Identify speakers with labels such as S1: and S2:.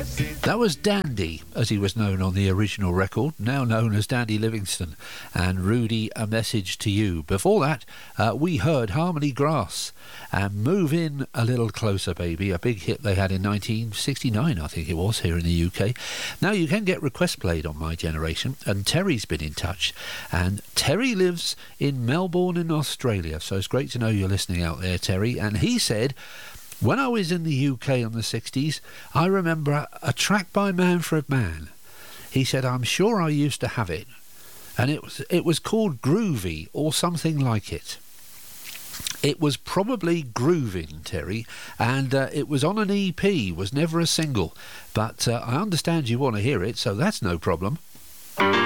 S1: That was Dandy, as he was known on the original record, now known as Dandy Livingston, and Rudy, A Message to You. Before that, we heard Harmony Grass and Move In a Little Closer, Baby, a big hit they had in 1969, I think it was, here in the UK. Now, you can get requests played on My Generation, and Terry's been in touch, and Terry lives in Melbourne in Australia, so it's great to know you're listening out there, Terry, and he said, when I was in the UK in the 60s, I remember a track by Manfred Mann. He said, I'm sure I used to have it. And it was called Groovy or something like it. It was probably Grooving, Terry, and it was on an EP, was never a single. But I understand you want to hear it, so that's no problem.